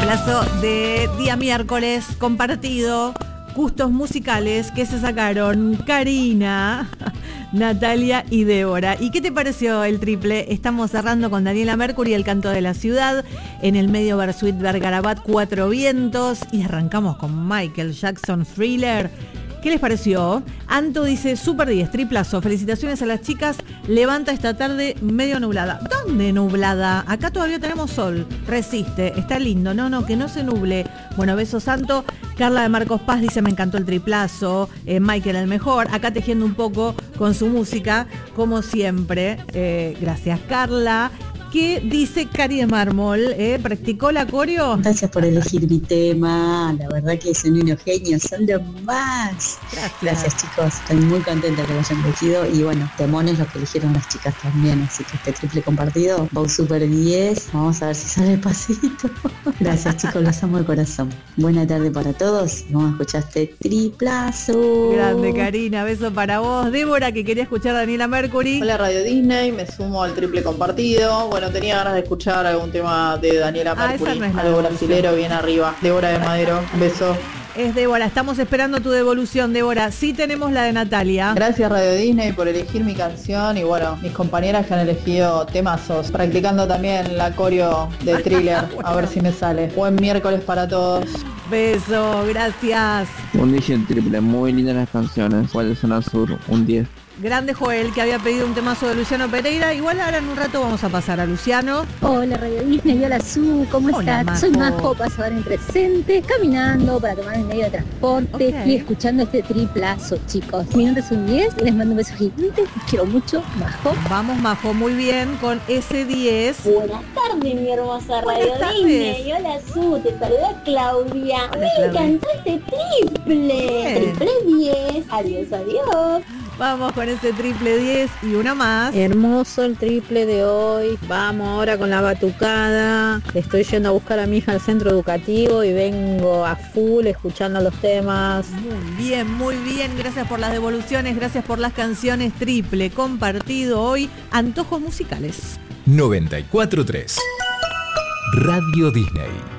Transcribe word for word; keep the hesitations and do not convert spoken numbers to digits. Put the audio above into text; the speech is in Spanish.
triplazo de día miércoles compartido, gustos musicales que se sacaron Karina, Natalia y Débora. ¿Y qué te pareció el triple? Estamos cerrando con Daniela Mercury, El canto de la ciudad, en el medio Bersuit Vergarabat, Cuatro vientos, y arrancamos con Michael Jackson, Thriller. ¿Qué les pareció? Anto dice, super diez, triplazo, felicitaciones a las chicas, levanta esta tarde medio nublada. ¿Dónde nublada? Acá todavía tenemos sol, resiste, está lindo, no, no, que no se nuble. Bueno, besos Santo. Carla de Marcos Paz dice, me encantó el triplazo, eh, Michael el mejor, acá tejiendo un poco con su música, como siempre. Eh, gracias Carla. ¿Qué dice Cari de Mármol? ¿Eh? ¿Practicó la coreo? Gracias por elegir mi tema. La verdad que son unos genios, son los más. Gracias. Gracias chicos, estoy muy contenta que lo hayan elegido. Y bueno, temones los que eligieron las chicas también. Así que este triple compartido, Pau Super diez. Vamos a ver si sale pasito. Gracias chicos, los amo de corazón. Buena tarde para todos. Vamos a escuchar este triplazo. Grande Karina, beso para vos. Débora, que quería escuchar a Daniela Mercury. Hola Radio Disney, me sumo al triple compartido. Bueno, tenía ganas de escuchar algún tema de Daniela Mercury, ah, esa no es la algo brasilero bien arriba. Débora de Madero, beso. Es Débora, estamos esperando tu devolución, Débora. Sí tenemos la de Natalia. Gracias Radio Disney por elegir mi canción y bueno, mis compañeras que han elegido temazos, practicando también la coreo de Thriller, bueno. A ver si me sale. Buen miércoles para todos. Beso, gracias. Un diez triple, muy lindas las canciones. ¿Cuál es Zona Sur? Un diez. Grande Joel, que había pedido un temazo de Luciano Pereira. Igual ahora en un rato vamos a pasar a Luciano. Hola Radio Disney, hola Su, ¿cómo Hola, estás? Majo. Soy Majo, pasador en presente, caminando para tomar el medio de transporte Okay. y escuchando este triplazo, chicos. Mi nombre es un diez y les mando un beso gigante. Los quiero mucho, Majo. Vamos, Majo, muy bien con ese diez. Buenas tardes, mi hermosa Buenas Radio tardes. Disney. Hola, Su, te saluda Claudia. Hola, Me Claudia. encantó este triple. Bien. Triple diez. Adiós, adiós. Vamos con ese triple diez y una más. Hermoso el triple de hoy. Vamos ahora con la batucada. Estoy yendo a buscar a mi hija al centro educativo y vengo a full escuchando los temas. Muy bien, muy bien. Gracias por las devoluciones, gracias por las canciones. Triple compartido hoy. Antojos musicales. noventa y cuatro punto tres Radio Disney.